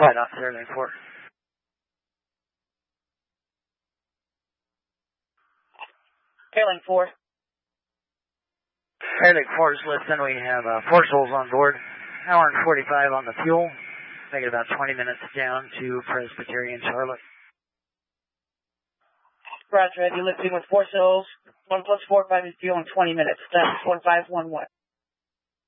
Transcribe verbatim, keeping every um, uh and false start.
Flight Officer, Lane four. Lane four. Lane four is listen. We have uh, four souls on board. Hour and forty-five on the fuel. Make it about twenty minutes down to Presbyterian, Charlotte. Roger, you're lifting with four souls. One plus four, five is fuel in twenty minutes. That's one five one one.